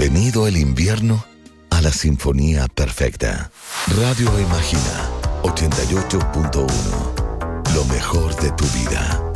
Bienvenido el invierno a la sinfonía perfecta. Radio Imagina 88.1. Lo mejor de tu vida.